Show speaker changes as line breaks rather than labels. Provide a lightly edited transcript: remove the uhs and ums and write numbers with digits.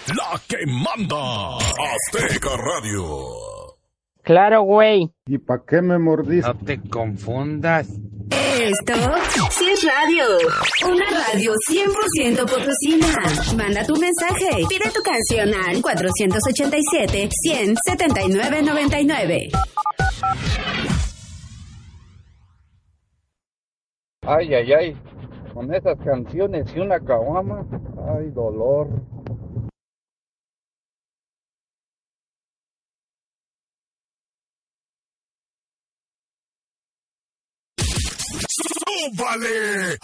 La que manda. Azteca Radio.
Claro, güey.
¿Y pa' qué me mordiste?
No te confundas.
Esto sí es radio. Una radio 100% potosina. Manda tu mensaje. Pide tu canción al 487-100-7999.
Ay, ay, ay. Con esas canciones y una caguama. Ay, dolor.
¡Súbale!